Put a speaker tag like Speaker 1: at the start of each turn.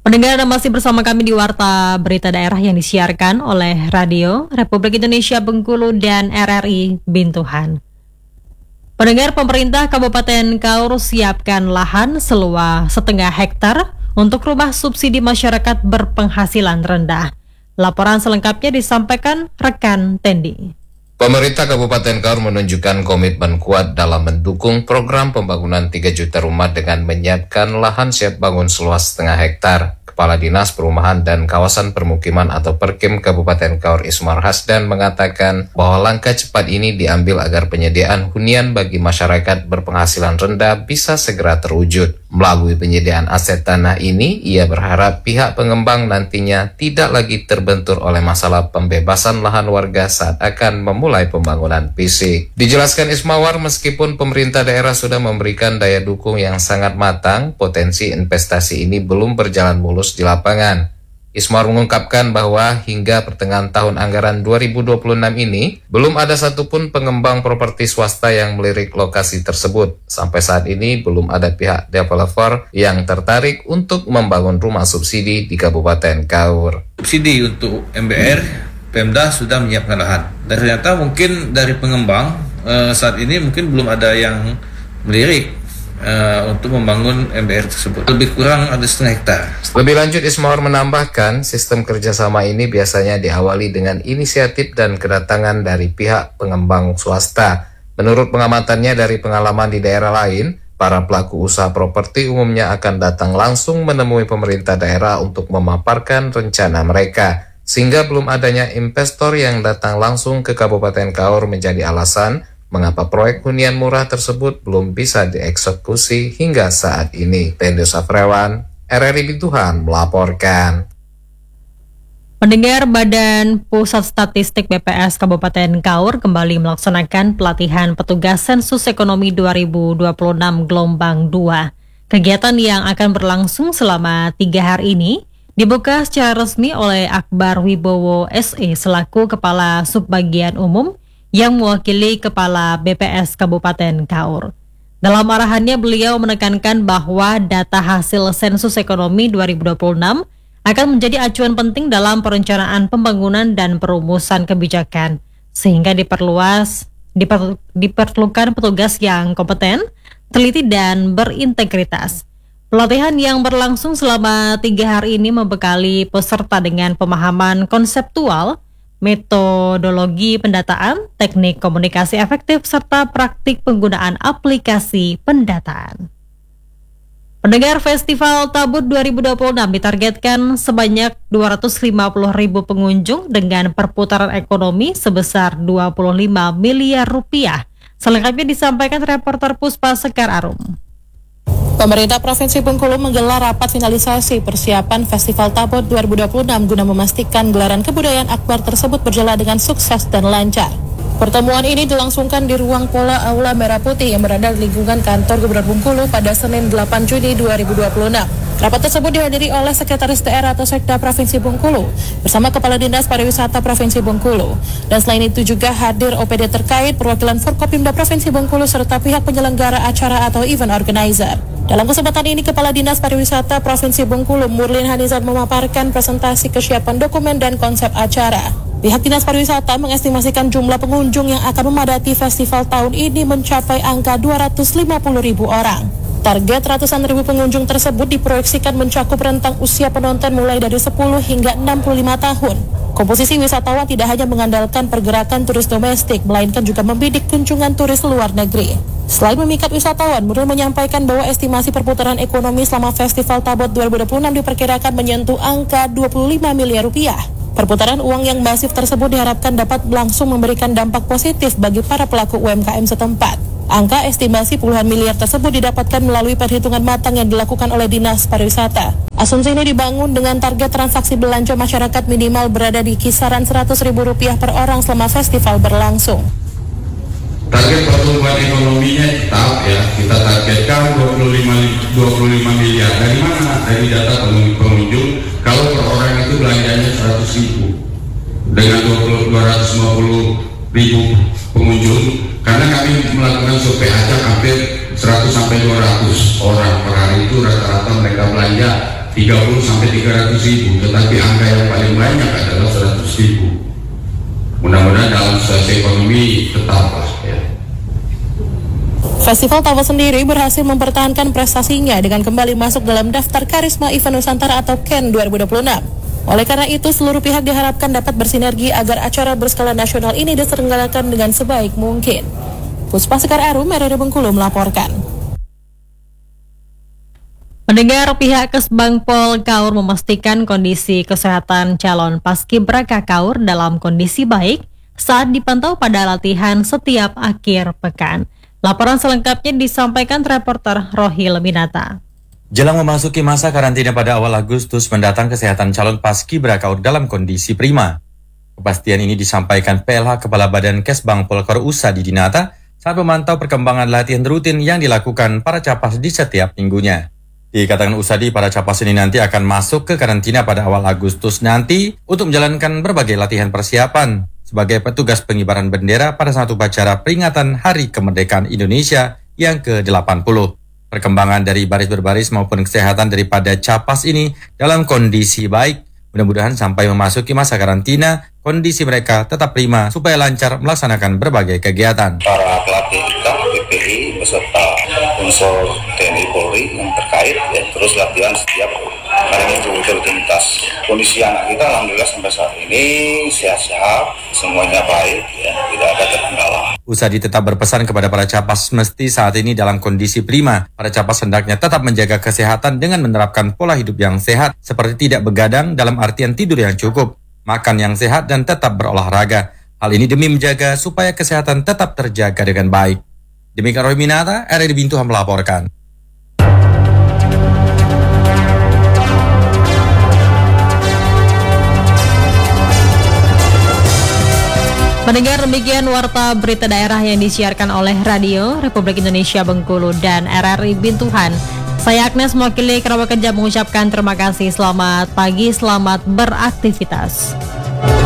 Speaker 1: Pendengar masih bersama kami di Warta Berita Daerah yang disiarkan oleh Radio Republik Indonesia Bengkulu dan RRI Bintuhan. Pendengar, pemerintah Kabupaten Kaur siapkan lahan seluas 0,5 hektar untuk rumah subsidi masyarakat berpenghasilan rendah. Laporan selengkapnya disampaikan rekan Tendi.
Speaker 2: Pemerintah Kabupaten Kaur menunjukkan komitmen kuat dalam mendukung program pembangunan 3 juta rumah dengan menyiapkan lahan siap bangun seluas 0,5 hektar. Kepala Dinas Perumahan dan Kawasan Permukiman atau Perkim Kabupaten Kaur Ismar Hasdan mengatakan bahwa langkah cepat ini diambil agar penyediaan hunian bagi masyarakat berpenghasilan rendah bisa segera terwujud. Melalui penyediaan aset tanah ini, ia berharap pihak pengembang nantinya tidak lagi terbentur oleh masalah pembebasan lahan warga saat akan memulai pembangunan fisik. Dijelaskan Ismawar, meskipun pemerintah daerah sudah memberikan daya dukung yang sangat matang, potensi investasi ini belum berjalan mulus di lapangan. Ismawar mengungkapkan bahwa hingga pertengahan tahun anggaran 2026 ini, belum ada satupun pengembang properti swasta yang melirik lokasi tersebut. Sampai saat ini, belum ada pihak developer yang tertarik untuk membangun rumah subsidi di Kabupaten Kaur.
Speaker 3: Subsidi untuk MBR, Pemda sudah menyiapkan lahan. Dan ternyata mungkin dari pengembang saat ini mungkin belum ada yang melirik untuk membangun MBR tersebut. Lebih kurang ada 0,5 hektar.
Speaker 2: Lebih lanjut, Ismawar menambahkan sistem kerjasama ini biasanya diawali dengan inisiatif dan kedatangan dari pihak pengembang swasta. Menurut pengamatannya dari pengalaman di daerah lain, para pelaku usaha properti umumnya akan datang langsung menemui pemerintah daerah untuk memaparkan rencana mereka, sehingga belum adanya investor yang datang langsung ke Kabupaten Kaur menjadi alasan mengapa proyek hunian murah tersebut belum bisa dieksekusi hingga saat ini. Tendi Safrewan, RRI Bintuhan melaporkan.
Speaker 1: Pendengar, Badan Pusat Statistik BPS Kabupaten Kaur kembali melaksanakan pelatihan petugas sensus ekonomi 2026 gelombang 2. Kegiatan yang akan berlangsung selama 3 hari ini dibuka secara resmi oleh Akbar Wibowo SE selaku Kepala Subbagian Umum yang mewakili Kepala BPS Kabupaten Kaur. Dalam arahannya, beliau menekankan bahwa data hasil sensus ekonomi 2026 akan menjadi acuan penting dalam perencanaan pembangunan dan perumusan kebijakan, sehingga diperlukan petugas yang kompeten, teliti, dan berintegritas. Pelatihan yang berlangsung selama 3 hari ini membekali peserta dengan pemahaman konseptual, metodologi pendataan, teknik komunikasi efektif, serta praktik penggunaan aplikasi pendataan. Pendengar, Festival Tabut 2026 ditargetkan sebanyak 250.000 pengunjung dengan perputaran ekonomi sebesar 25 miliar rupiah. Selengkapnya disampaikan reporter Puspa Sekar Arum.
Speaker 4: Pemerintah Provinsi Bengkulu menggelar rapat finalisasi persiapan Festival Tabut 2026 guna memastikan gelaran kebudayaan akbar tersebut berjalan dengan sukses dan lancar. Pertemuan ini dilangsungkan di ruang Pola Aula Merah Putih yang berada di lingkungan kantor Gubernur Bengkulu pada Senin 8 Juni 2026. Rapat tersebut dihadiri oleh Sekretaris Daerah atau Sekda Provinsi Bengkulu bersama Kepala Dinas Pariwisata Provinsi Bengkulu. Dan selain itu juga hadir OPD terkait, perwakilan Forkopimda Provinsi Bengkulu serta pihak penyelenggara acara atau event organizer. Dalam kesempatan ini, Kepala Dinas Pariwisata Provinsi Bengkulu Murlin Hanizar memaparkan presentasi kesiapan dokumen dan konsep acara. Pihak Dinas Pariwisata mengestimasikan jumlah pengunjung yang akan memadati festival tahun ini mencapai angka 250.000 orang. Target ratusan ribu pengunjung tersebut diproyeksikan mencakup rentang usia penonton mulai dari 10 hingga 65 tahun. Komposisi wisatawan tidak hanya mengandalkan pergerakan turis domestik, melainkan juga membidik kunjungan turis luar negeri. Selain memikat wisatawan, Nurul menyampaikan bahwa estimasi perputaran ekonomi selama Festival Tabut 2026 diperkirakan menyentuh angka 25 miliar rupiah. Perputaran uang yang masif tersebut diharapkan dapat langsung memberikan dampak positif bagi para pelaku UMKM setempat. Angka estimasi puluhan miliar tersebut didapatkan melalui perhitungan matang yang dilakukan oleh Dinas Pariwisata. Asumsi ini dibangun dengan target transaksi belanja masyarakat minimal berada di kisaran Rp100.000 per orang selama festival berlangsung.
Speaker 5: Target pertumbuhan ekonominya tetap ya, kita targetkan 25 miliar. Dari mana? Dari data pengunjung. Kalau per orang itu belanjanya 100.000 dengan 250.000 pengunjung, karena kami melakukan survei acak hampir 100 sampai 200 orang per hari itu rata-rata mereka belanja 30 sampai 300 ribu, tetapi angka yang paling banyak adalah 100 ribu. Mudah-mudahan dalam situasi ekonomi tetaplah ya.
Speaker 4: Festival Tabot sendiri berhasil mempertahankan prestasinya dengan kembali masuk dalam daftar Karisma Event Nusantara atau KEN 2026. Oleh karena itu, seluruh pihak diharapkan dapat bersinergi agar acara berskala nasional ini diselenggarakan dengan sebaik mungkin. Puspa Sekar Arum, RRI Bengkulu melaporkan.
Speaker 1: Mendengar pihak Kesbangpol Kaur memastikan kondisi kesehatan calon paskibraka Kaur dalam kondisi baik saat dipantau pada latihan setiap akhir pekan. Laporan selengkapnya disampaikan reporter Rohil Minata.
Speaker 6: Jelang memasuki masa karantina pada awal Agustus mendatang, kesehatan calon paskibraka Kaur dalam kondisi prima. Kepastian ini disampaikan PLH Kepala Badan Kesbangpol Kaur Usadi Dinata saat memantau perkembangan latihan rutin yang dilakukan para capas di setiap minggunya. Dikatakan Usadi, para capas ini nanti akan masuk ke karantina pada awal Agustus nanti untuk menjalankan berbagai latihan persiapan sebagai petugas pengibaran bendera pada satu upacara peringatan Hari Kemerdekaan Indonesia yang ke-80. Perkembangan dari baris berbaris maupun kesehatan daripada capas ini dalam kondisi baik. Mudah-mudahan sampai memasuki masa karantina, kondisi mereka tetap prima supaya lancar melaksanakan berbagai kegiatan.
Speaker 7: Para pelatih kita, PPI, beserta unsur TNI Polri yang terkait, ya, terus latihan setiap hari Minggu rutinitas. Kondisi anak kita alhamdulillah sampai saat ini sehat-sehat, semuanya baik, ya, tidak ada kendala.
Speaker 6: Usadi tetap berpesan kepada para capas mesti saat ini dalam kondisi prima. Para capas hendaknya tetap menjaga kesehatan dengan menerapkan pola hidup yang sehat, seperti tidak begadang dalam artian tidur yang cukup, makan yang sehat, dan tetap berolahraga. Hal ini demi menjaga supaya kesehatan tetap terjaga dengan baik. Demikian Roy Minata, RRI Bintuhan melaporkan.
Speaker 1: Mendengar demikian warta berita daerah yang disiarkan oleh Radio Republik Indonesia Bengkulu dan RRI Bintuhan. Saya Agnes mewakili Kerabat Kerja mengucapkan terima kasih. Selamat pagi, selamat beraktivitas.